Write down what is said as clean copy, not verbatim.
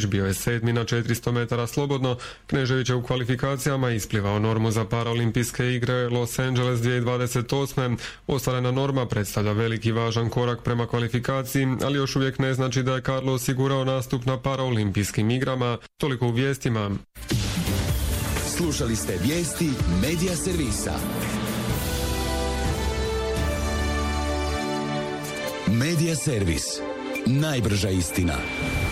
Vučić bio je 7. na 400 metara slobodno. Knežević je u kvalifikacijama isplivao normu za paraolimpijske igre Los Angeles 2028. Ostvarena norma predstavlja veliki i važan korak prema kvalifikaciji, ali još uvijek ne znači da je Carlo osigurao nastup na paraolimpijskim igrama. Toliko u vijestima. Slušali ste vijesti Medija servisa. Medija servis. Najbrža istina.